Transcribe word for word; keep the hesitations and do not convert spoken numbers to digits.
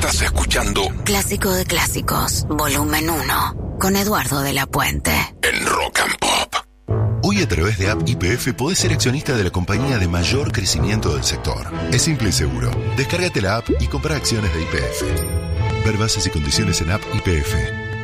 Estás escuchando Clásico de Clásicos, volumen uno, con Eduardo de la Puente. En Rock and Pop. Hoy a través de App Y P F podés ser accionista de la compañía de mayor crecimiento del sector. Es simple y seguro. Descárgate la app y compra acciones de Y P F. Ver bases y condiciones en App Y P F.